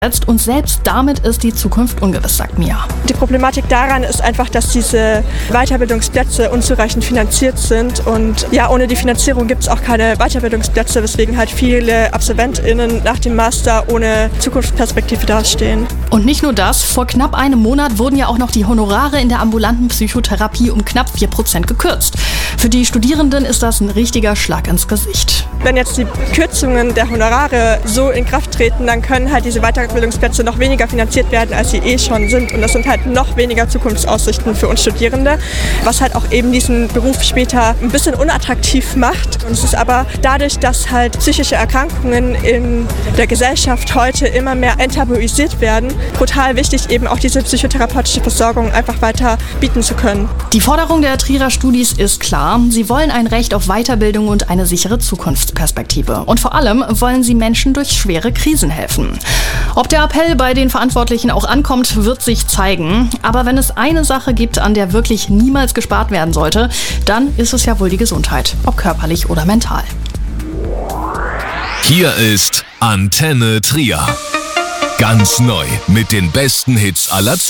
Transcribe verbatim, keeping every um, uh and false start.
Und selbst damit ist die Zukunft ungewiss, sagt Mia. Die Problematik daran ist einfach, dass diese Weiterbildungsplätze unzureichend finanziert sind. Und ja, ohne die Finanzierung gibt es auch keine Weiterbildungsplätze, weswegen halt viele AbsolventInnen nach dem Master ohne Zukunftsperspektive dastehen. Und nicht nur das, vor knapp einem Monat wurden ja auch noch die Honorare in der ambulanten Psychotherapie um knapp vier Prozent gekürzt. Für die Studierenden ist das ein richtiger Schlag ins Gesicht. Wenn jetzt die Kürzungen der Honorare so in Kraft treten, dann können halt diese Weiterbildungsplätze noch weniger finanziert werden, als sie eh schon sind. Und das sind halt noch weniger Zukunftsaussichten für uns Studierende, was halt auch eben diesen Beruf später ein bisschen unattraktiv macht. Und es ist aber dadurch, dass halt psychische Erkrankungen in der Gesellschaft heute immer mehr enttabuisiert werden, brutal wichtig, eben auch diese psychotherapeutische Versorgung einfach weiter bieten zu können. Die Forderung der Trierer Studis ist klar. Sie wollen ein Recht auf Weiterbildung und eine sichere Zukunftsperspektive. Und vor allem wollen sie Menschen durch schwere Krisen helfen. Ob der Appell bei den Verantwortlichen auch ankommt, wird sich zeigen. Aber wenn es eine Sache gibt, an der wirklich niemals gespart werden sollte, dann ist es ja wohl die Gesundheit, ob körperlich oder mental. Hier ist Antenne Trier. Ganz neu mit den besten Hits aller Zeiten.